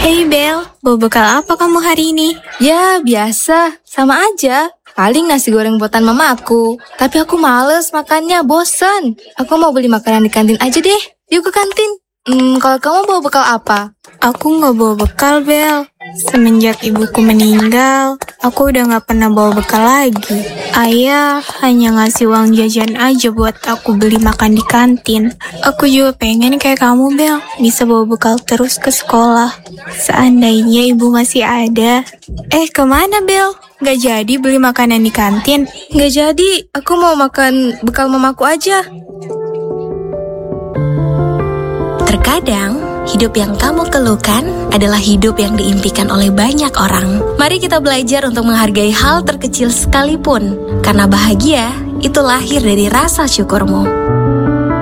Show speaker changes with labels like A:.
A: Bel, bawa bekal apa kamu hari ini?
B: Ya, biasa. Sama aja. Paling nasi goreng buatan mama aku. Tapi aku males makannya, bosan. Aku mau beli makanan di kantin aja deh. Yuk ke kantin. Kalau kamu bawa bekal apa?
A: Aku nggak bawa bekal, Bel. Semenjak ibuku meninggal, aku udah nggak pernah bawa bekal lagi. Ayah hanya ngasih uang jajan aja buat aku beli makan di kantin. Aku juga pengen kayak kamu, Bel, bisa bawa bekal terus ke sekolah. Seandainya ibu masih ada. Kemana, Bel? Nggak jadi beli makanan di kantin?
B: Nggak jadi, aku mau makan bekal mamaku aja.
C: Terkadang, hidup yang kamu keluhkan adalah hidup yang diimpikan oleh banyak orang. Mari kita belajar untuk menghargai hal terkecil sekalipun, karena bahagia itu lahir dari rasa syukurmu.